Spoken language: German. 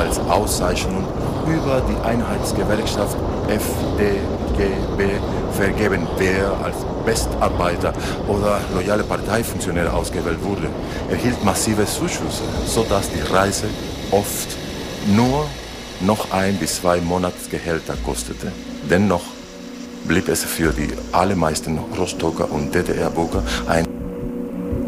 als Auszeichnung über die Einheitsgewerkschaft FDGB vergeben, wer als Bestarbeiter oder loyale Parteifunktionär ausgewählt wurde, erhielt massive Zuschüsse, sodass die Reise oft nur noch 1 bis 2 Monatsgehälter kostete. Dennoch blieb es für die allermeisten Rostocker und DDR-Bürger ein